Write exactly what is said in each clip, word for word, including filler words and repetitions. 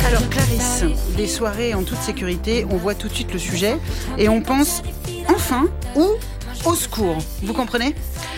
Alors Clarisse, des soirées en toute sécurité, on voit tout de suite le sujet et on pense enfin ou au secours. Vous comprenez ?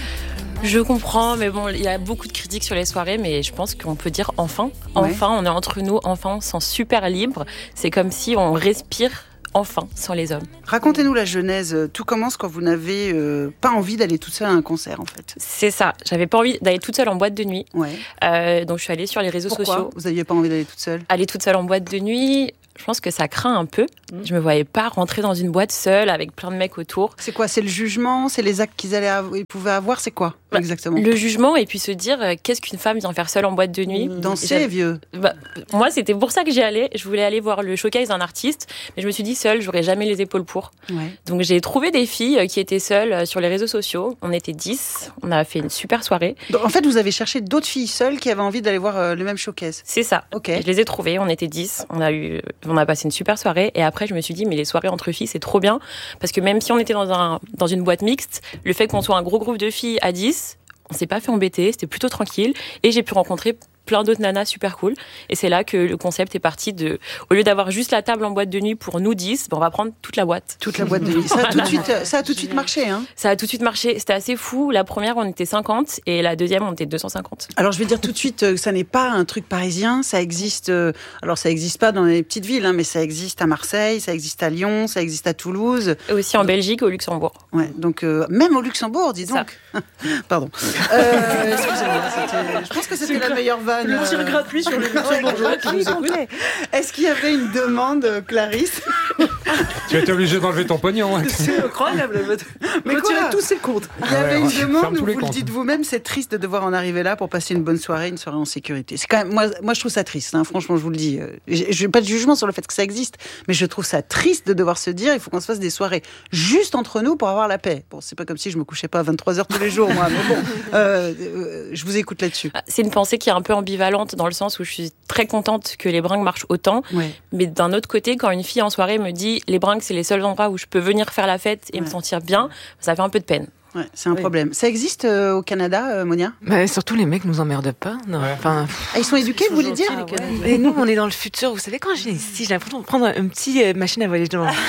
Je comprends, mais bon, il y a beaucoup de critiques sur les soirées, mais je pense qu'on peut dire enfin. Enfin, ouais. On est entre nous, enfin, on se sent super libre. C'est comme si on respire enfin sans les hommes. Racontez-nous la genèse. Tout commence quand vous n'avez euh, pas envie d'aller toute seule à un concert, en fait. C'est ça. J'avais pas envie d'aller toute seule en boîte de nuit. Ouais. Euh, donc je suis allée sur les réseaux Pourquoi sociaux. Vous n'aviez pas envie d'aller toute seule ? Aller toute seule en boîte de nuit. Je pense que ça craint un peu. Mmh. Je me voyais pas rentrer dans une boîte seule avec plein de mecs autour. C'est quoi ? C'est le jugement ? C'est les actes qu'ils allaient av- ils pouvaient avoir ? C'est quoi bah, exactement ? Le jugement et puis se dire euh, qu'est-ce qu'une femme vient faire seule en boîte de nuit ? Danser, vieux. Bah, moi, c'était pour ça que j'y allais. Je voulais aller voir le showcase d'un artiste, mais je me suis dit seule, j'aurais jamais les épaules pour. Ouais. Donc j'ai trouvé des filles qui étaient seules sur les réseaux sociaux. On était dix. On a fait une super soirée. Donc, en fait, vous avez cherché d'autres filles seules qui avaient envie d'aller voir euh, le même showcase. C'est ça. Ok. Je les ai trouvées. On était dix. On a eu, on a passé une super soirée. Et après, je me suis dit, mais les soirées entre filles, c'est trop bien. Parce que même si on était dans, un, dans une boîte mixte, le fait qu'on soit un gros groupe de filles à dix, on s'est pas fait embêter, c'était plutôt tranquille. Et j'ai pu rencontrer plein d'autres nanas super cool. Et c'est là que le concept est parti de, au lieu d'avoir juste la table en boîte de nuit pour nous dix, ben on va prendre toute la boîte. Toute la boîte de nuit. Ça a tout de suite, ça a tout de suite marché, hein. Ça a tout de suite marché. C'était assez fou. La première, on était cinquante et la deuxième, on était deux cent cinquante. Alors, je vais dire tout de suite que ça n'est pas un truc parisien. Ça existe, euh, alors ça existe pas dans les petites villes, hein, mais ça existe à Marseille, ça existe à Lyon, ça existe à Toulouse. Et aussi en Belgique, au Luxembourg. Ouais, donc, euh, même au Luxembourg, dis donc. Pardon. Euh, excusez-moi, c'était, je pense que c'était c'est la meilleure vanne. Le tir gratuit sur les Luxembourgeois qui nous écoutent. Est-ce qu'il y avait une demande, Clarisse ? Tu as été obligé d'enlever ton pognon. Hein. C'est incroyable. Mais retirer quoi ? tous ses comptes. Il y avait une ouais, demande où vous le comptes. dites vous-même, c'est triste de devoir en arriver là pour passer une bonne soirée, une soirée en sécurité. C'est quand même, moi, moi je trouve ça triste, hein, franchement, je vous le dis. Je n'ai pas de jugement sur le fait que ça existe, mais je trouve ça triste de devoir se dire, il faut qu'on se fasse des soirées juste entre nous pour avoir la paix. Bon, c'est pas comme si je me couchais pas à vingt-trois heures tous les jours, moi, mais bon, euh, euh, je vous écoute là-dessus. C'est une pensée qui est un peu ambivalente dans le sens où je suis très contente que les bringues marchent autant, ouais. mais d'un autre côté, quand une fille en soirée me dit les bringues, c'est les seuls endroits où je peux venir faire la fête et ouais. me sentir bien, ça fait un peu de peine. Ouais, c'est un oui. problème. Ça existe euh, au Canada, euh, Monia ? Bah, surtout les mecs nous emmerdent pas. Non. Ouais. Enfin, ah, ils sont éduqués, vous voulez dire ? ah, ouais. Et nous, on est dans le futur. Vous savez, quand je viens ici, j'ai l'impression de prendre une petite euh, machine à voyager dans le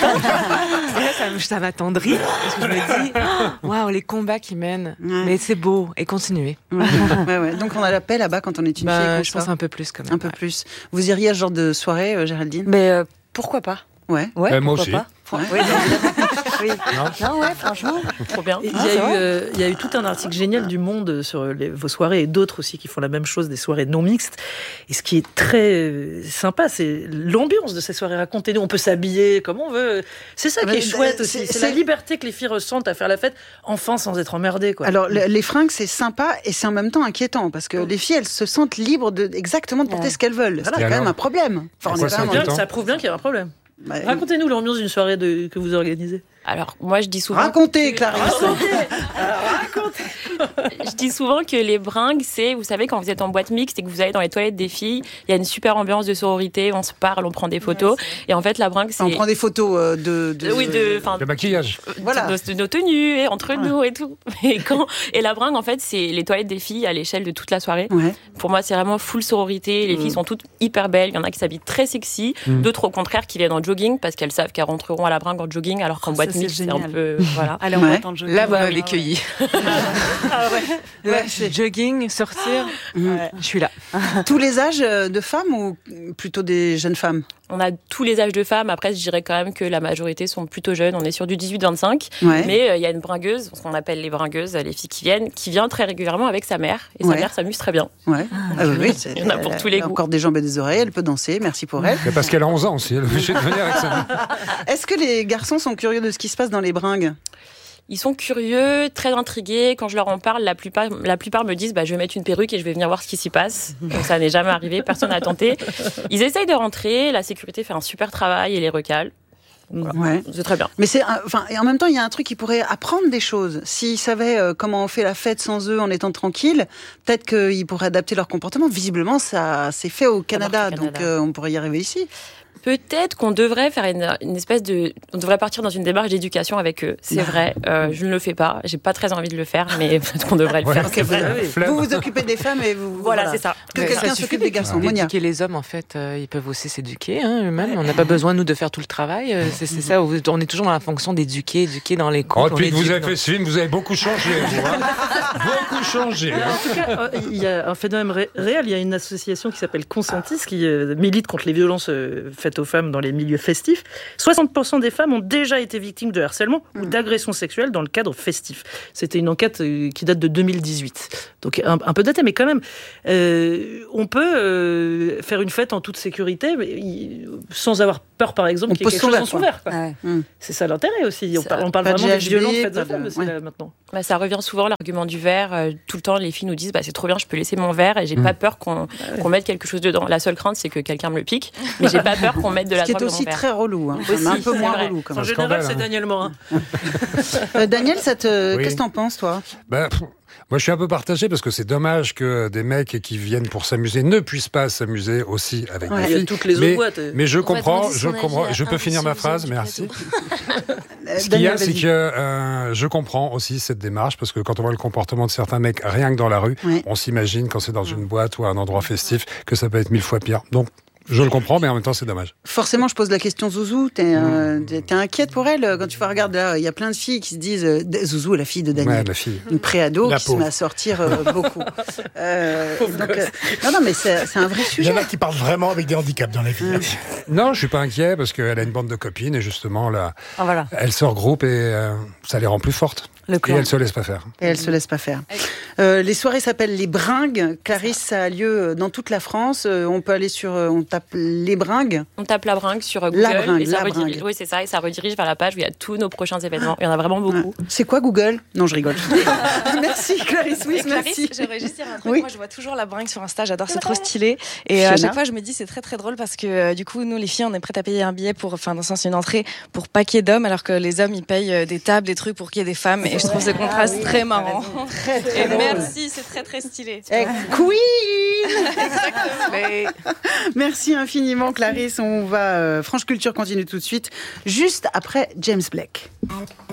ça, ça m'attendrit. Parce que je me dis, waouh, wow, les combats qu'ils mènent. Ouais. Mais c'est beau. Et continuez. Ouais. ouais, ouais. Donc on a la paix là-bas quand on est une bah, fille. Je pense un peu plus quand même. Un peu ouais. plus. Vous iriez à ce genre de soirée, euh, Géraldine ? Mais euh, pourquoi pas ? Ouais. Ouais. Euh, moi aussi. Pas Ouais. Oui, oui. Non, non, ouais, franchement. Trop bien. Il y, ah, a eu, euh, il y a eu tout un article génial du Monde sur les, vos soirées et d'autres aussi qui font la même chose, des soirées non mixtes. Et ce qui est très sympa, c'est l'ambiance de ces soirées. Racontez-nous, on peut s'habiller comme on veut. C'est ça qui est chouette aussi. C'est, c'est, c'est la liberté que les filles ressentent à faire la fête, enfin sans être emmerdées, quoi. Alors, le, les fringues, c'est sympa et c'est en même temps inquiétant parce que les filles, elles se sentent libres de, exactement de porter ouais. ce qu'elles veulent. Voilà, c'est quand même un problème. Enfin, on est quand même bien, ça prouve bien qu'il y a un problème. Bah, racontez-nous l'ambiance d'une soirée de, que vous organisez. Alors, moi, je dis souvent... Racontez, Clarisse. Racontez. Racontez. Je dis souvent que les bringues, c'est, vous savez, quand vous êtes en boîte mixte et que vous allez dans les toilettes des filles, il y a une super ambiance de sororité, on se parle, on prend des photos. Ouais, et en fait, la bringue, c'est... On prend des photos euh, de, de... Oui, de... de maquillage. Voilà. De, de nos tenues, et entre ouais. nous et tout. Et, quand... et la bringue, en fait, c'est les toilettes des filles à l'échelle de toute la soirée. Ouais. Pour moi, c'est vraiment full sororité. Les mmh. filles sont toutes hyper belles. Il y en a qui s'habillent très sexy. Mmh. D'autres, au contraire, qui viennent en jogging parce qu'elles savent qu'elles rentreront à la bringue en jogging, alors qu'en oh, boîte mixte, c'est un peu... Voilà. Allez, on ouais. va jogging. Là, vous m'avez ouais, cueilli. Ah ouais. Ouais, c'est jogging, sortir, ouais. Je suis là. Tous les âges de femmes ou plutôt des jeunes femmes ? On a tous les âges de femmes. Après, je dirais quand même que la majorité sont plutôt jeunes. On est sur du dix-huit vingt-cinq. Ouais. Mais il euh, y a une bringueuse, ce qu'on appelle les bringueuses, les filles qui viennent, qui vient très régulièrement avec sa mère. Et ouais. sa mère s'amuse très bien. Ouais. Ah, oui, il y en a pour tous les goûts. Encore des jambes et des oreilles, elle peut danser. Merci pour elle. Mais parce qu'elle a onze ans aussi, elle est obligée de venir avec sa mère. Est-ce que les garçons sont curieux de ce qui se passe dans les bringues ? Ils sont curieux, très intrigués. Quand je leur en parle, la plupart, la plupart me disent bah, « je vais mettre une perruque et je vais venir voir ce qui s'y passe ». Donc ça n'est jamais arrivé, personne n'a tenté. Ils essayent de rentrer, la sécurité fait un super travail et les recale. Voilà. Ouais. C'est très bien. Mais c'est, enfin, et en même temps, il y a un truc qui pourrait apprendre des choses. S'ils savaient euh, comment on fait la fête sans eux, en étant tranquilles, peut-être qu'ils pourraient adapter leur comportement. Visiblement, ça s'est fait au Canada, au Canada. donc euh, on pourrait y arriver ici. Peut-être qu'on devrait faire une, une espèce de... On devrait partir dans une démarche d'éducation avec eux. C'est vrai. Euh, je ne le fais pas. J'ai pas très envie de le faire, mais peut-être qu'on devrait le Ouais. faire. Ok, vous, vous vous occupez des femmes et vous... Voilà, c'est ça. Que Ouais, quelqu'un ça s'occupe des garçons. Monia. Éduquer les hommes, en fait, euh, ils peuvent aussi s'éduquer hein, eux-mêmes. On n'a pas besoin, nous, de faire tout le travail. Euh, c'est, c'est ça, on est toujours dans la fonction d'éduquer, éduquer dans les Oh, couples. depuis on que vous éduque avez dans- fait ce film, vous avez beaucoup changé, vous, hein. Beaucoup changé. hein. En tout cas, euh, il y a un phénomène ré- réel. Il y a une association qui s'appelle Consentis qui euh, milite contre les violences euh, faites aux femmes dans les milieux festifs. soixante pour cent des femmes ont déjà été victimes de harcèlement ou d'agressions sexuelles dans le cadre festif. C'était une enquête euh, qui date de deux mille dix-huit. Donc un, un peu datée, mais quand même, euh, on peut euh, faire une fête en toute sécurité, mais, il- sans avoir peur, par exemple, On qu'il y ait pose quelque chose son en son verre, verre. quoi. Ouais. C'est ça l'intérêt aussi. On Ça- parle, on parle pas de vraiment des G H B, violences faites pas aux de- femmes aussi, ouais. là, maintenant. Bah, ça revient souvent, l'argument du verre. Euh, tout le temps, les filles nous disent bah, c'est trop bien, je peux laisser mon verre et j'ai Mm. pas peur qu'on, qu'on mette quelque chose dedans. La seule crainte, c'est que quelqu'un me le pique, mais j'ai pas peur qu'on mette de la Ce qui est drogue dans mon aussi verre. très relou. Hein. Aussi, mais un peu c'est moins vrai. relou quand En même. Un général, scandale, c'est hein. Daniel Morin. Euh, Daniel, ça te... Oui. qu'est-ce que t'en penses, toi? Ben, pff, moi, je suis un peu partagé parce que c'est dommage que des mecs qui viennent pour s'amuser ne puissent pas s'amuser aussi avec Ouais. des Il y a filles. toutes les Mais- autres boîtes. Mais je On va comprends, demander je son avis comprends. à Je peux un finir ma des seuls phrase, hommes du merci. plateau. Euh, Ce qu'il y Daniel, a, c'est vas-y. que euh, je comprends aussi cette démarche parce que quand on voit le comportement de certains mecs rien que dans la rue, Ouais. on s'imagine quand c'est dans une boîte ou un endroit festif que ça peut être mille fois pire. Donc, je le comprends, mais en même temps, c'est dommage. Forcément, je pose la question Zouzou. T'es, euh, t'es- t'es inquiète pour elle quand tu vas regarder là, il y a plein de filles qui se disent euh, Zouzou, la fille de Ouais, Daniel, la fille. une préado La qui se pauvre. met à sortir euh, beaucoup. Euh, donc, euh, non, non, mais c'est, c'est un vrai Il y sujet. en a qui parlent vraiment avec des handicaps dans la vie. Non, je suis pas inquiet parce qu'elle a une bande de copines et justement là, Ah, voilà. elle se regroupe et euh, ça les rend plus fortes. Le Et clan. elle se laisse pas faire. Et elle se laisse pas faire. Euh, les soirées s'appellent les Bringues. Clarisse, ça a lieu dans toute la France. Euh, on peut aller sur, euh, on tape les Bringues. On tape la bringue sur Google La bringue, et ça la redirige. bringue. Oui, c'est ça, et ça redirige vers la page où il y a tous nos prochains événements. Il y en a vraiment beaucoup. C'est quoi Google? Non, je rigole. merci Clarisse, oui, Et Clarisse, merci. j'aimerais juste dire un truc. Oui. Moi, je vois toujours la bringue sur Insta. J'adore, c'est trop stylé. Et euh, à Fiona. chaque fois, je me dis, c'est très très drôle parce que euh, du coup, nous, les filles, on est prêtes à payer un billet pour, enfin, dans le sens une entrée pour pas qu'il y ait d'hommes, alors que les hommes, ils payent euh, des tables, des trucs pour qu'il y ait des femmes. Et je trouve ce contraste très marrant. Très, très Et drôle. merci, c'est très très stylé. Eh, Queen. Mais- Merci infiniment Clarisse. On va euh, France Culture continue tout de suite, juste après James Blake.